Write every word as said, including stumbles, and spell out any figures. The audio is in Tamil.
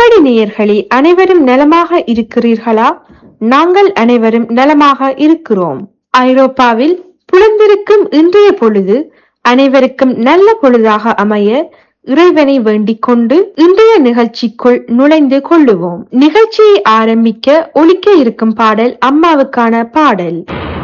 எப்படி நேயர்களே, அனைவரும் நலமாக இருக்கிறீர்களா? நாங்கள் அனைவரும் நலமாக இருக்கிறோம். ஐரோப்பாவில் புலந்திருக்கும் இன்றைய பொழுது அனைவருக்கும் நல்ல பொழுதாக அமைய இறைவனை வேண்டிக் கொண்டு இன்றைய நிகழ்ச்சிக்குள் நுழைந்து கொள்ளுவோம். நிகழ்ச்சியை ஆரம்பிக்க ஒலிக்க இருக்கும் பாடல் அம்மாவுக்கான பாடல்.